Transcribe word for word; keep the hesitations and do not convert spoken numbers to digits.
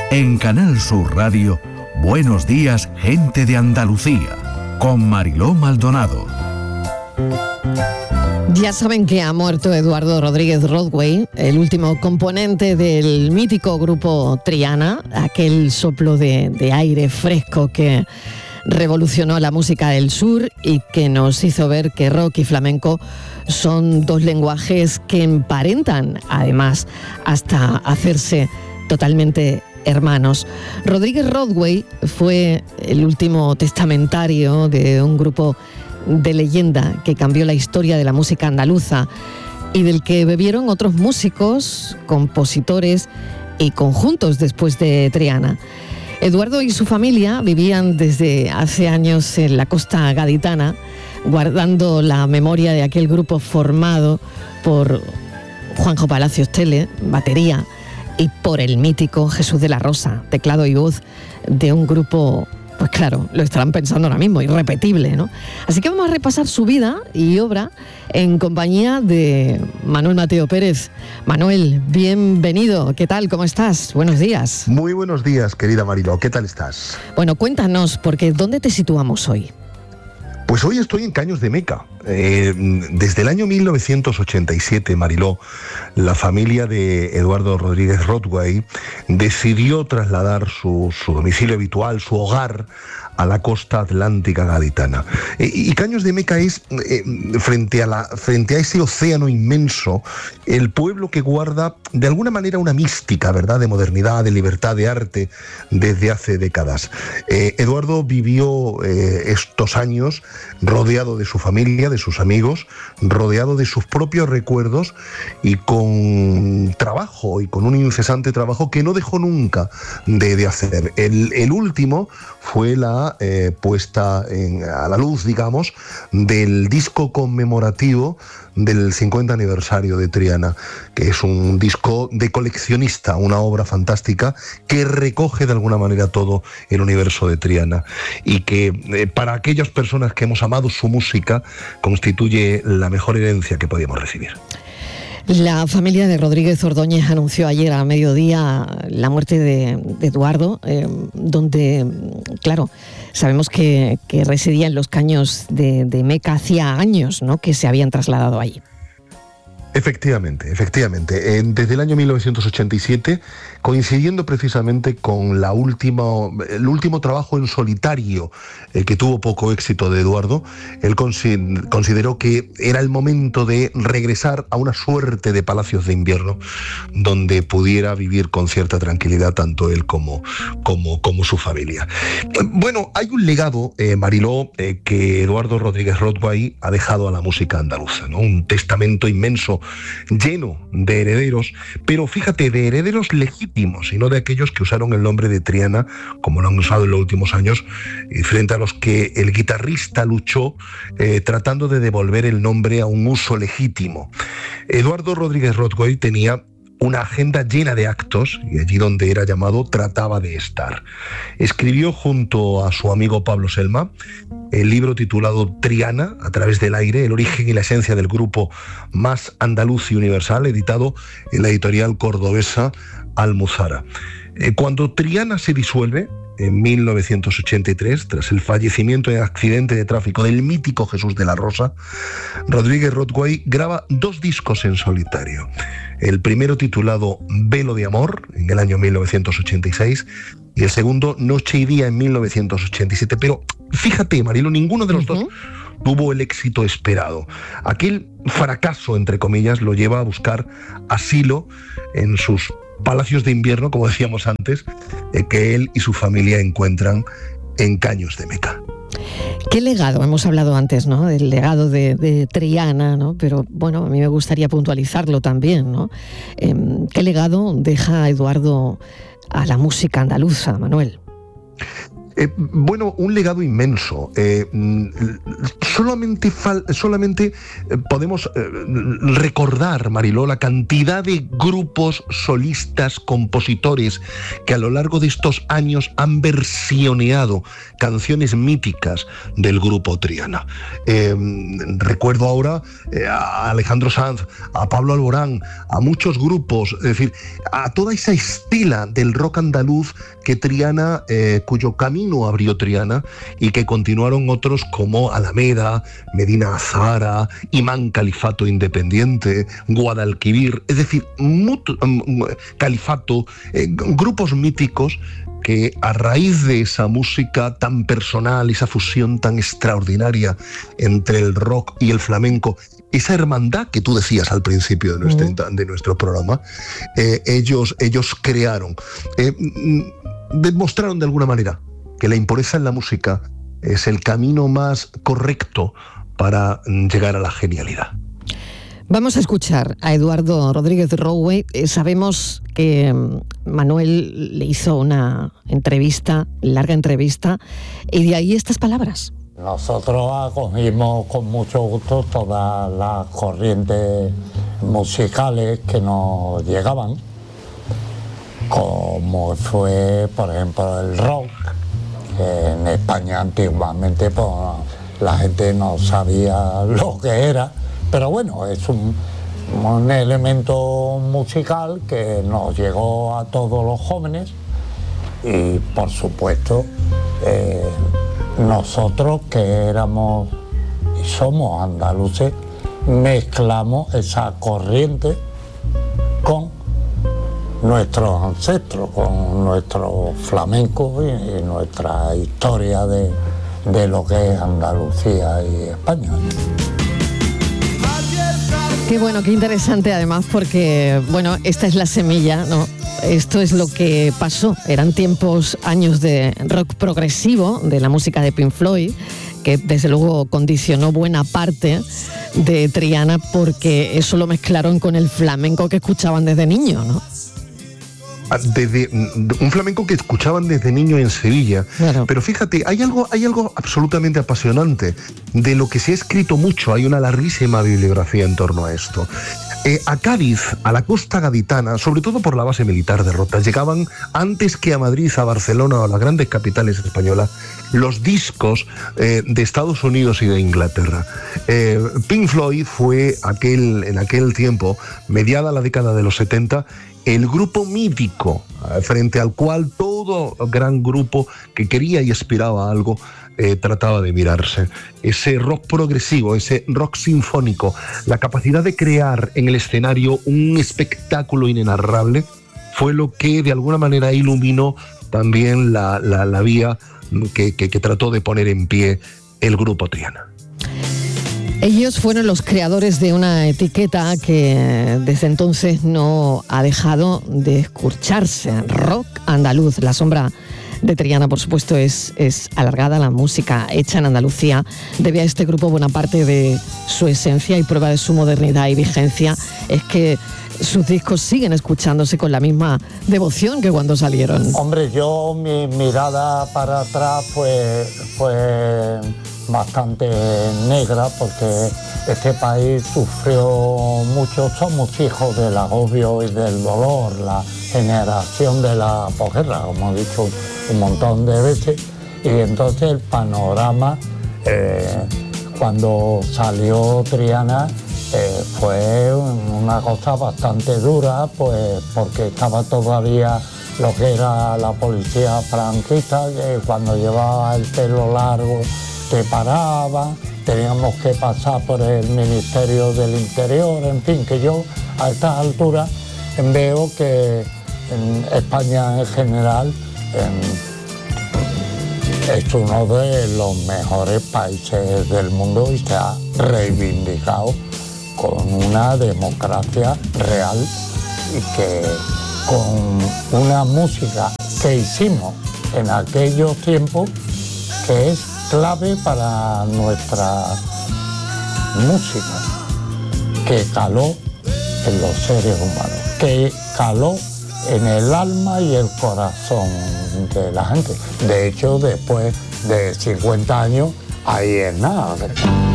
En Canal Sur Radio, Buenos Días, Gente de Andalucía, con Mariló Maldonado. Ya saben que ha muerto Eduardo Rodríguez Rodway, el último componente del mítico grupo Triana, aquel soplo de, de aire fresco que revolucionó la música del sur y que nos hizo ver que rock y flamenco son dos lenguajes que emparentan, además, hasta hacerse totalmente hermanos. Rodríguez Rodway fue el último testamentario de un grupo de leyenda que cambió la historia de la música andaluza y del que bebieron otros músicos, compositores y conjuntos después de Triana. Eduardo y su familia vivían desde hace años en la costa gaditana, guardando la memoria de aquel grupo formado por Juanjo Palacios Tele, batería, y por el mítico Jesús de la Rosa, teclado y voz de un grupo, pues claro, lo estarán pensando ahora mismo, irrepetible, ¿no? Así que vamos a repasar su vida y obra en compañía de Manuel Mateo Pérez. Manuel, bienvenido. ¿Qué tal? ¿Cómo estás? Buenos días. Muy buenos días, querida Mariló. ¿Qué tal estás? Bueno, cuéntanos, porque ¿dónde te situamos hoy? Pues hoy estoy en Caños de Meca. Eh, desde el año mil novecientos ochenta y siete, Mariló, la familia de Eduardo Rodríguez Rodway decidió trasladar su, su domicilio habitual, su hogar, a la costa atlántica gaditana. Eh, y Caños de Meca es, eh, frente, a la, frente a ese océano inmenso, el pueblo que guarda de alguna manera una mística, ¿verdad?, de modernidad, de libertad, de arte, desde hace décadas. Eh, Eduardo vivió eh, estos años rodeado de su familia, de sus amigos, rodeado de sus propios recuerdos y con trabajo, y con un incesante trabajo que no dejó nunca de, de hacer. El, el último fue la eh, puesta en, a la luz, digamos, del disco conmemorativo del cincuenta aniversario de Triana, que es un disco de coleccionista, una obra fantástica que recoge de alguna manera todo el universo de Triana y que eh, para aquellas personas que hemos amado su música constituye la mejor herencia que podíamos recibir. La familia de Rodríguez Ordóñez anunció ayer a mediodía la muerte de, de Eduardo, eh, donde, claro, sabemos que, que residía en los Caños de, de Meca hacía años, ¿no?, que se habían trasladado allí. Efectivamente, efectivamente. Desde el año mil novecientos ochenta y siete, coincidiendo precisamente con la última, el último trabajo en solitario eh, que tuvo poco éxito de Eduardo, él consi- consideró que era el momento de regresar a una suerte de palacios de invierno donde pudiera vivir con cierta tranquilidad tanto él como, como, como su familia. Bueno, hay un legado, eh, Mariló, eh, que Eduardo Rodríguez Rodway ha dejado a la música andaluza, ¿no? Un testamento inmenso, lleno de herederos, pero fíjate, de herederos legítimos y no de aquellos que usaron el nombre de Triana, como lo han usado en los últimos años, y frente a los que el guitarrista luchó eh, tratando de devolver el nombre a un uso legítimo. Eduardo Rodríguez Rodway tenía una agenda llena de actos, y allí donde era llamado trataba de estar. Escribió junto a su amigo Pablo Selma el libro titulado Triana, a través del aire, el origen y la esencia del grupo más andaluz y universal, editado en la editorial cordobesa Almuzara. Eh, cuando Triana se disuelve, en mil novecientos ochenta y tres, tras el fallecimiento en accidente de tráfico del mítico Jesús de la Rosa, Rodríguez Rodway graba dos discos en solitario. El primero titulado Velo de Amor, en el año mil novecientos ochenta y seis, y el segundo Noche y Día en mil novecientos ochenta y siete. Pero fíjate, Marilo, ninguno de los uh-huh. dos tuvo el éxito esperado. Aquel fracaso, entre comillas, lo lleva a buscar asilo en sus palacios de invierno, como decíamos antes, eh, que él y su familia encuentran en Caños de Meca. ¿Qué legado? Hemos hablado antes, ¿no?, del legado de, de Triana, ¿no? Pero bueno, a mí me gustaría puntualizarlo también, ¿no? Eh, ¿Qué legado deja Eduardo a la música andaluza, Manuel? Eh, bueno, un legado inmenso. Eh, solamente fal- solamente eh, podemos eh, recordar, Mariló, la cantidad de grupos solistas, compositores que a lo largo de estos años han versioneado canciones míticas del grupo Triana. Eh, recuerdo ahora eh, a Alejandro Sanz, a Pablo Alborán, a muchos grupos, es decir, a toda esa estila del rock andaluz que Triana, eh, cuyo camino abrió Triana y que continuaron otros como Alameda, Medina Azahara, Imán Califato Independiente, Guadalquivir, es decir, mutu- Califato, eh, grupos míticos que a raíz de esa música tan personal, esa fusión tan extraordinaria entre el rock y el flamenco, esa hermandad que tú decías al principio de nuestro, uh-huh. de nuestro programa, eh, ellos, ellos crearon, eh, demostraron de alguna manera que la impureza en la música es el camino más correcto para llegar a la genialidad. Vamos a escuchar a Eduardo Rodríguez Rodway. Eh, sabemos que Manuel le hizo una entrevista, larga entrevista, y de ahí estas palabras. Nosotros acogimos con mucho gusto todas las corrientes musicales que nos llegaban, como fue, por ejemplo, el rock, que en España antiguamente pues, la gente no sabía lo que era, pero bueno, es un, un elemento musical que nos llegó a todos los jóvenes y, por supuesto, eh, nosotros que éramos y somos andaluces, mezclamos esa corriente con nuestros ancestros, con nuestro flamenco y, y nuestra historia de, de lo que es Andalucía y España. Qué bueno, qué interesante además, porque bueno, esta es la semilla, ¿no? Esto es lo que pasó. Eran tiempos, años de rock progresivo, de la música de Pink Floyd, que desde luego condicionó buena parte de Triana, porque eso lo mezclaron con el flamenco que escuchaban desde niños, ¿no? Desde un flamenco que escuchaban desde niño en Sevilla. Claro. Pero fíjate, hay algo, hay algo absolutamente apasionante de lo que se ha escrito mucho. Hay una larguísima bibliografía en torno a esto. Eh, a Cádiz, a la costa gaditana, sobre todo por la base militar de Rota, llegaban antes que a Madrid, a Barcelona o a las grandes capitales españolas los discos eh, de Estados Unidos y de Inglaterra. Eh, Pink Floyd fue aquel, en aquel tiempo, mediada la década de los setenta, el grupo mítico, frente al cual todo gran grupo que quería y aspiraba a algo eh, trataba de mirarse. Ese rock progresivo, ese rock sinfónico, la capacidad de crear en el escenario un espectáculo inenarrable, fue lo que de alguna manera iluminó también la, la, la vía que, que, que trató de poner en pie el grupo Triana. Ellos fueron los creadores de una etiqueta que desde entonces no ha dejado de escucharse. Rock andaluz. La sombra de Triana, por supuesto, es, es alargada. La música hecha en Andalucía debe a este grupo buena parte de su esencia, y prueba de su modernidad y vigencia es que sus discos siguen escuchándose con la misma devoción que cuando salieron. Hombre, yo mi mirada para atrás fue... fue... bastante negra, porque este país sufrió mucho. Somos hijos del agobio y del dolor, la generación de la posguerra, como he dicho un montón de veces, y entonces el panorama, eh, cuando salió Triana, eh, fue una cosa bastante dura, pues porque estaba todavía lo que era la policía franquista, que cuando llevaba el pelo largo te paraba, teníamos que pasar por el Ministerio del Interior, en fin, que yo a estas alturas veo que en España en general en, es uno de los mejores países del mundo y se ha reivindicado con una democracia real y que con una música que hicimos en aquellos tiempos que es clave para nuestra música, que caló en los seres humanos, que caló en el alma y el corazón de la gente. De hecho, después de cincuenta años, ahí es nada.